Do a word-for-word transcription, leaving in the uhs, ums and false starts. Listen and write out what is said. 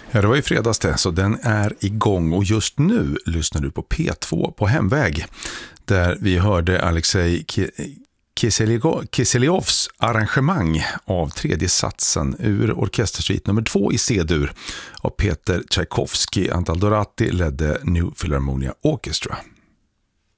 Ja, det var ju fredags det, så den är igång och just nu lyssnar du på P två på hemväg där vi hörde Alexej Kiseliovs arrangemang av tredje satsen ur orkestersvit nummer två i C-dur av Peter Tchaikovsky. Antal Dorati ledde New Philharmonia Orchestra.